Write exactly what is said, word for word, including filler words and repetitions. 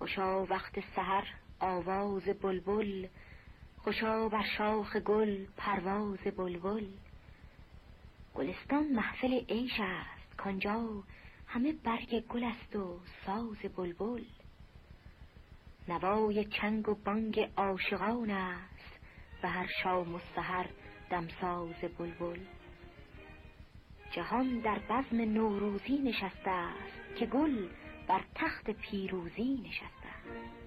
خوشا وقت سحر آواز بلبل، خوشا بر شاخ گل پرواز بلبل. گلستان محفل عیش است کانجا، همه برگ گل است و ساز بلبل. نوای چنگ و بانگ عاشقان است، به هر شام و سحر دمساز بلبل. جهان در بزم نوروزی نشسته است، که گل بر تخت پیروزی نشسته است.